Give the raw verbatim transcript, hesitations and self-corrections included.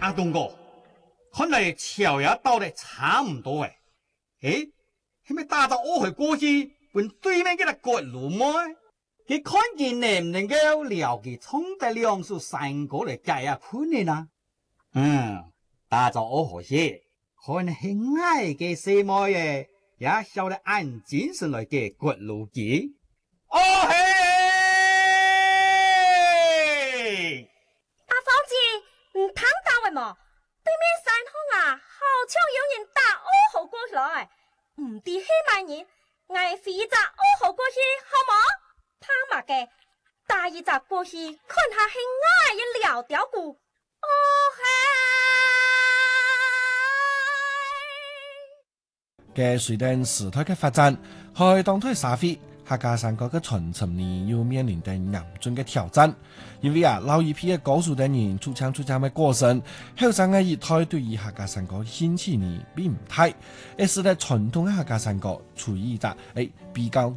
阿东哥，看来桥也到得差唔多诶。诶，係咪打到我去過去，本對面嘅個割路麼？佢看見能唔能夠了解衝得兩數三個嚟解下困難啊？嗯，打到我去些，可能係愛嘅什麼嘢，也曉得按精神來嘅割路嘅。哦嘿！ 阿芳姐，唔聽到嘅麼？對面山空啊，好像有人打我好過來，唔知係咪人？我飛一隻我好過去，好冇？怕嘛嘅，帶一隻過去，看下係我一撩掉股。哦嘿！嘅隨着時代嘅發展，喺當代社會，客家山歌嘅傳承呢，要面臨到嚴峻嘅挑戰。因為啊，老一批嘅歌手嘅人出槍出槍嘅過身，後生嘅一代對於客家山歌興趣呢並唔大，而使得傳統嘅客家山歌處於一個誒比較